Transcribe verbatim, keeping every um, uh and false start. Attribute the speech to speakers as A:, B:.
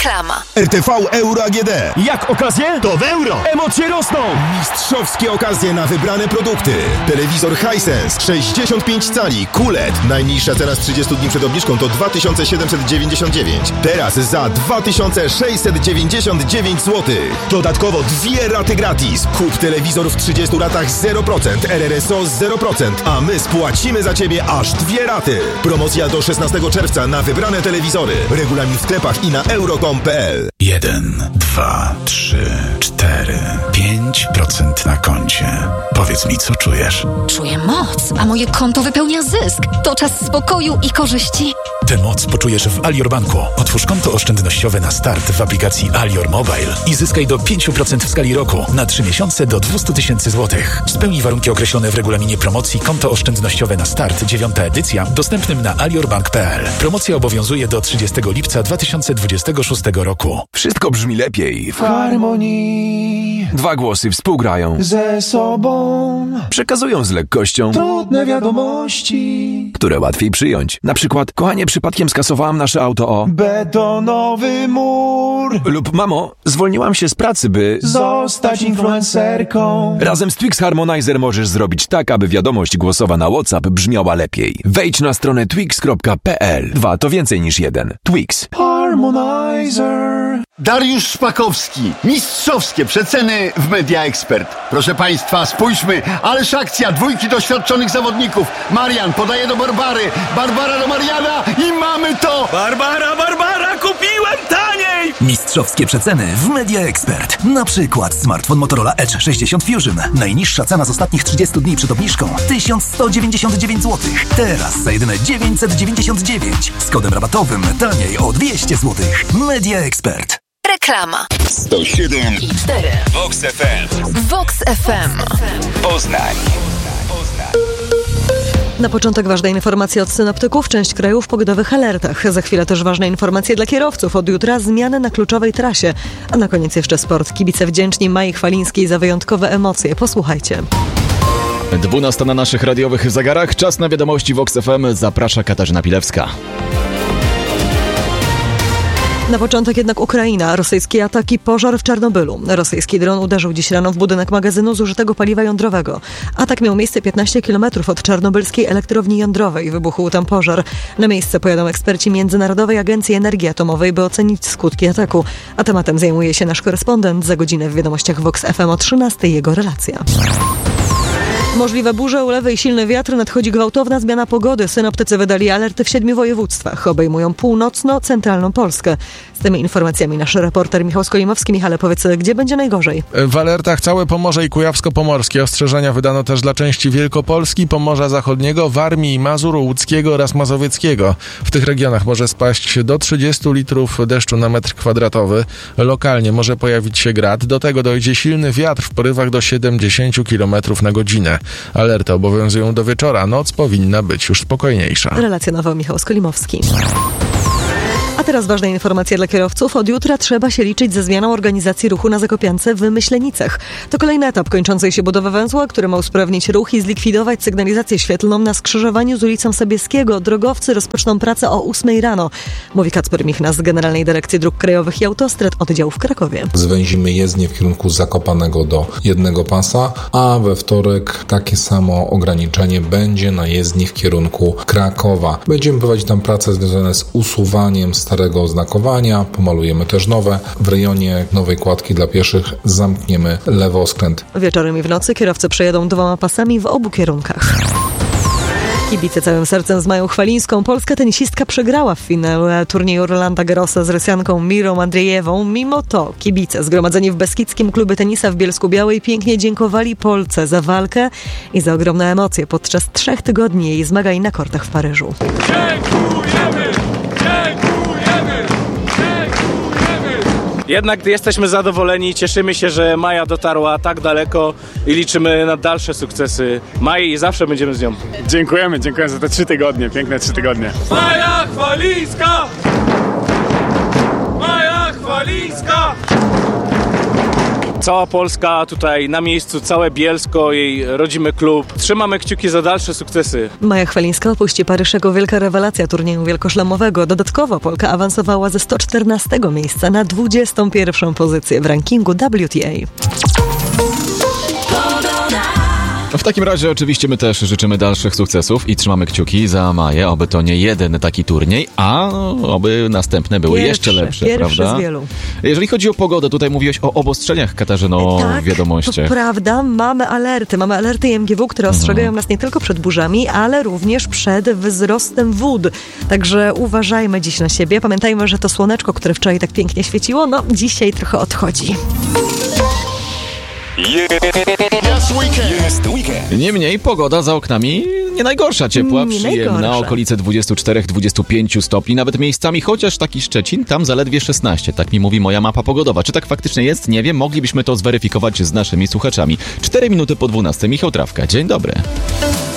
A: Reklama.
B: R T V Euro A G D.
C: Jak okazje?
B: To w euro.
C: Emocje rosną.
B: Mistrzowskie okazje na wybrane produkty. Telewizor Hisense sześćdziesiąt pięć cali Q L E D. Najniższa cena z trzydziestu dni przed obniżką to dwa tysiące siedemset dziewięćdziesiąt dziewięć. Teraz za dwa tysiące sześćset dziewięćdziesiąt dziewięć złotych. Dodatkowo dwie raty gratis. Kup telewizor w trzydziestu latach zero procent, R R S O zero procent, a my spłacimy za Ciebie aż dwie raty. Promocja do szesnastego czerwca na wybrane telewizory. Regulamin w sklepach i na euro kropka com kropka p l.
D: Jeden, dwa, trzy, cztery, pięć procent na koncie. Powiedz mi, co czujesz?
A: Czuję moc, a moje konto wypełnia zysk. To czas spokoju i korzyści.
D: Tę moc poczujesz w Alior Banku. Otwórz konto oszczędnościowe na start w aplikacji Alior Mobile i zyskaj do pięć procent w skali roku na trzy miesiące do dwieście tysięcy złotych. Spełnij warunki określone w regulaminie promocji Konto oszczędnościowe na start, dziewiąta edycja, dostępnym na aliorbank kropka p l. Promocja obowiązuje do trzydziestego lipca dwa tysiące dwudziestego szóstego roku.
E: Wszystko brzmi lepiej
F: w harmonii.
E: Dwa głosy współgrają
F: ze sobą.
E: Przekazują z lekkością
F: trudne wiadomości,
E: które łatwiej przyjąć. Na przykład, kochanie, przypadkiem skasowałam nasze auto o
F: betonowy mur.
E: Lub mamo, zwolniłam się z pracy, by
F: zostać influencerką.
E: Razem z Twix Harmonizer możesz zrobić tak, aby wiadomość głosowa na WhatsApp brzmiała lepiej. Wejdź na stronę twix kropka p l. Dwa to więcej niż jeden. Twix
F: Harmonizer.
G: Dariusz Szpakowski. Mistrzowskie przeceny w Media Expert. Proszę Państwa, spójrzmy. Ależ akcja dwójki doświadczonych zawodników. Marian podaje do Barbary. Barbara do Mariana i mamy to!
C: Barbara, Barbara, kupiłem taniej!
H: Mistrzowskie przeceny w Media Expert. Na przykład smartfon Motorola Edge sześćdziesiąt Fusion. Najniższa cena z ostatnich trzydziestu dni przed obniżką tysiąc sto dziewięćdziesiąt dziewięć złotych. Teraz za jedyne dziewięćset dziewięćdziesiąt dziewięć. Z kodem rabatowym taniej o dwieście złotych. Media Expert.
A: Reklama.
I: sto siedem i cztery. Vox F M.
A: Vox F M.
I: Poznań.
J: Na początek ważne informacje od synoptyków. Część kraju w pogodowych alertach. Za chwilę też ważne informacje dla kierowców. Od jutra zmiany na kluczowej trasie. A na koniec jeszcze sport. Kibice wdzięczni Mai Chwalińskiej za wyjątkowe emocje. Posłuchajcie.
K: dwunasta na naszych radiowych zegarach. Czas na wiadomości Vox F M. Zaprasza Katarzyna Pilewska.
J: Na początek jednak Ukraina. Rosyjskie ataki, pożar w Czarnobylu. Rosyjski dron uderzył dziś rano w budynek magazynu zużytego paliwa jądrowego. Atak miał miejsce piętnaście kilometrów od czarnobylskiej elektrowni jądrowej. Wybuchł tam pożar. Na miejsce pojadą eksperci Międzynarodowej Agencji Energii Atomowej, by ocenić skutki ataku. A tematem zajmuje się nasz korespondent. Za godzinę w wiadomościach Vox F M o trzynastej jego relacja. Możliwe burze, ulewy i silny wiatr, nadchodzi gwałtowna zmiana pogody. Synoptycy wydali alerty w siedmiu województwach. Obejmują północno-centralną Polskę. Z tymi informacjami nasz reporter Michał Skolimowski. Michale, powiedz, gdzie będzie najgorzej?
L: W alertach całe Pomorze i Kujawsko-Pomorskie. Ostrzeżenia wydano też dla części Wielkopolski, Pomorza Zachodniego, Warmii i Mazur, Łódzkiego oraz Mazowieckiego. W tych regionach może spaść do trzydziestu litrów deszczu na metr kwadratowy. Lokalnie może pojawić się grad. Do tego dojdzie silny wiatr w porywach do siedemdziesięciu kilometrów na godzinę. Alerty obowiązują do wieczora. Noc powinna być już spokojniejsza.
J: Relacjonował Michał Skolimowski. A teraz ważna informacja dla kierowców. Od jutra trzeba się liczyć ze zmianą organizacji ruchu na Zakopiance w Myślenicach. To kolejny etap kończącej się budowy węzła, który ma usprawnić ruch i zlikwidować sygnalizację świetlną na skrzyżowaniu z ulicą Sobieskiego. Drogowcy rozpoczną pracę o ósmej rano. Mówi Kacper Michna z Generalnej Dyrekcji Dróg Krajowych i Autostrad oddziału w Krakowie.
M: Zwęzimy jezdnię w kierunku Zakopanego do jednego pasa, a we wtorek takie samo ograniczenie będzie na jezdni w kierunku Krakowa. Będziemy prowadzić tam prace związane z usuwaniem starego oznakowania, pomalujemy też nowe. W rejonie nowej kładki dla pieszych zamkniemy lewoskręt.
J: Wieczorem i w nocy kierowcy przejadą dwoma pasami w obu kierunkach. Kibice całym sercem z Mają Chwalińską. Polska tenisistka przegrała w finale turnieju Rolanda Garrosa z Rosjanką Mirą Andrzejewą. Mimo to kibice zgromadzeni w Beskidzkim Klubie Tenisa w Bielsku-Białej pięknie dziękowali Polce za walkę i za ogromne emocje podczas trzech tygodni jej zmagań na kortach w Paryżu.
C: Dziękujemy! Dziękujemy! Dziękujemy! Jednak jesteśmy zadowoleni, cieszymy się, że Maja dotarła tak daleko i liczymy na dalsze sukcesy Maji i zawsze będziemy z nią.
N: Dziękujemy, dziękujemy za te trzy tygodnie, piękne trzy tygodnie.
C: Maja Chwalińska! Maja Chwalińska! cała Polska tutaj na miejscu, całe Bielsko, jej rodzimy klub. Trzymamy kciuki za dalsze sukcesy.
J: Maja Chwalińska opuści Paryż jako wielka rewelacja turnieju wielkoszlemowego. Dodatkowo Polka awansowała ze sto czternastego miejsca na dwudziestą pierwszą pozycję w rankingu W T A.
K: W takim razie oczywiście my też życzymy dalszych sukcesów i trzymamy kciuki za Maję, oby to nie jeden taki turniej, a oby następne były
J: Pierwszy,
K: jeszcze lepsze,
J: pierwszy
K: prawda?
J: z wielu.
K: Jeżeli chodzi o pogodę, tutaj mówiłeś o obostrzeniach, Katarzyno,
J: tak,
K: w wiadomościach.
J: To prawda, mamy alerty. Mamy alerty I M G W, które ostrzegają nas nie tylko przed burzami, ale również przed wzrostem wód. Także uważajmy dziś na siebie. Pamiętajmy, że to słoneczko, które wczoraj tak pięknie świeciło, no dzisiaj trochę odchodzi.
I: Jest weekend.
K: Niemniej pogoda za oknami nie najgorsza, ciepła,
J: Nie
K: przyjemna,
J: najgorsza.
K: okolice dwadzieścia cztery do dwudziestu pięciu stopni, nawet miejscami, chociaż taki Szczecin, tam zaledwie szesnaście, tak mi mówi moja mapa pogodowa. Czy tak faktycznie jest? Nie wiem, moglibyśmy to zweryfikować z naszymi słuchaczami. cztery minuty po dwunastej, Michał Trawka, dzień dobry.